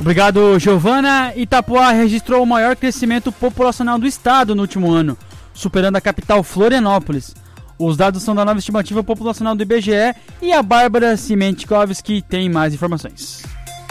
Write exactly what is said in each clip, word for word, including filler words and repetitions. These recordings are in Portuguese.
Obrigado, Giovana. Itapoá registrou o maior crescimento populacional do estado no último ano, superando a capital Florianópolis. Os dados são da nova estimativa populacional do I B G E e a Bárbara Simentkovski tem mais informações.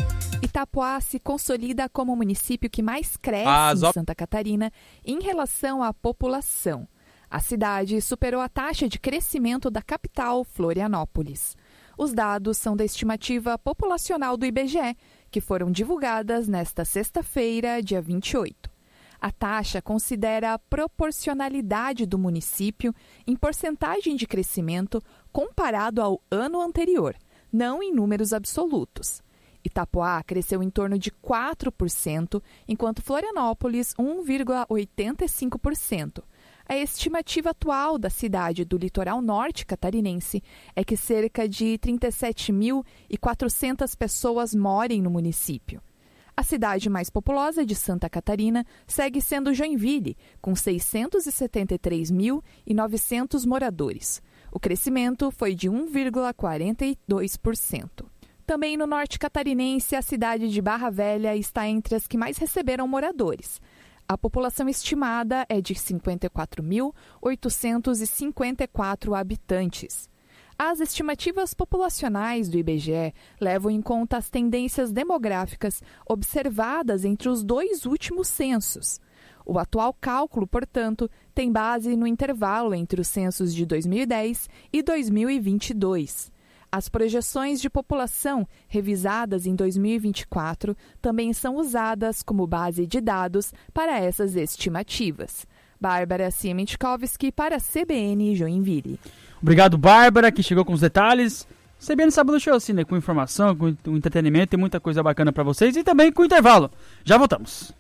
Itapoá se consolida como o município que mais cresce ah, em Santa Catarina em relação à população. A cidade superou a taxa de crescimento da capital Florianópolis. Os dados são da estimativa populacional do I B G E, que foram divulgadas nesta sexta-feira, dia vinte e oito. A taxa considera a proporcionalidade do município em porcentagem de crescimento comparado ao ano anterior, não em números absolutos. Itapoá cresceu em torno de quatro por cento, enquanto Florianópolis um vírgula oitenta e cinco por cento. A estimativa atual da cidade do litoral norte catarinense é que cerca de trinta e sete mil e quatrocentas pessoas morem no município. A cidade mais populosa de Santa Catarina segue sendo Joinville, com seiscentos e setenta e três mil e novecentos moradores. O crescimento foi de um vírgula quarenta e dois por cento. Também no norte catarinense, a cidade de Barra Velha está entre as que mais receberam moradores. A população estimada é de cinquenta e quatro mil oitocentos e cinquenta e quatro habitantes. As estimativas populacionais do I B G E levam em conta as tendências demográficas observadas entre os dois últimos censos. O atual cálculo, portanto, tem base no intervalo entre os censos de dois mil e dez e dois mil e vinte e dois. As projeções de população revisadas em dois mil e vinte e quatro também são usadas como base de dados para essas estimativas. Bárbara Simentkovski para a C B N Joinville. Obrigado, Bárbara, que chegou com os detalhes. C B N Sábado Show, assim, né? Com informação, com entretenimento e muita coisa bacana para vocês e também com intervalo. Já voltamos.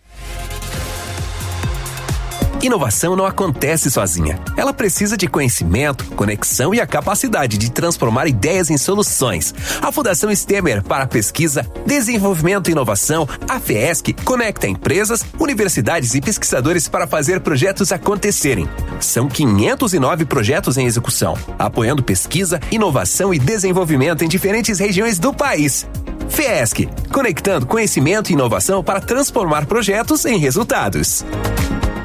Inovação não acontece sozinha. Ela precisa de conhecimento, conexão e a capacidade de transformar ideias em soluções. A Fundação Stemer para Pesquisa, Desenvolvimento e Inovação, a FESC, conecta empresas, universidades e pesquisadores para fazer projetos acontecerem. São quinhentos e nove projetos em execução, apoiando pesquisa, inovação e desenvolvimento em diferentes regiões do país. FESC, conectando conhecimento e inovação para transformar projetos em resultados.